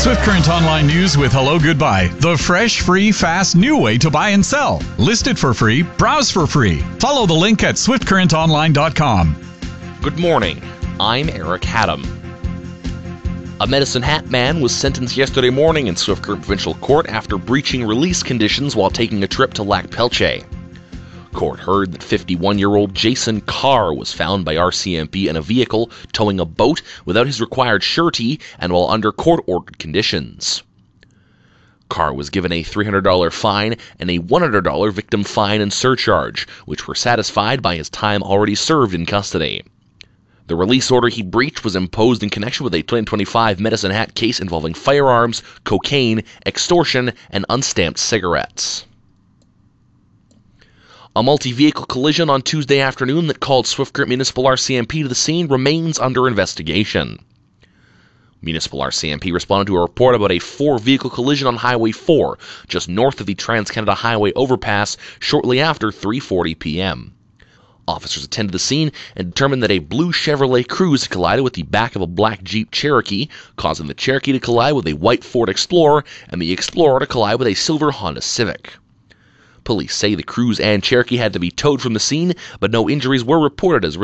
Swift Current Online News with Hello Goodbye. The fresh, free, fast, new way to buy and sell. List it for free. Browse for free. Follow the link at swiftcurrentonline.com. Good morning. I'm Eric Haddam. A Medicine Hat man was sentenced yesterday morning in Swift Current Provincial Court after breaching release conditions while taking a trip to Lac Pelche. Court heard that 51-year-old Jason Carr was found by RCMP in a vehicle towing a boat without his required surety and while under court-ordered conditions. Carr was given a $300 fine and a $100 victim fine and surcharge, which were satisfied by his time already served in custody. The release order he breached was imposed in connection with a 2025 Medicine Hat case involving firearms, cocaine, extortion, and unstamped cigarettes. A multi-vehicle collision on Tuesday afternoon that called Swift Current Municipal RCMP to the scene remains under investigation. Municipal RCMP responded to a report about a 4-vehicle collision on Highway 4, just north of the Trans-Canada Highway overpass, shortly after 3:40 p.m. Officers attended the scene and determined that a blue Chevrolet Cruze had collided with the back of a black Jeep Cherokee, causing the Cherokee to collide with a white Ford Explorer and the Explorer to collide with a silver Honda Civic. Police say the Cruze and Cherokee had to be towed from the scene, but no injuries were reported as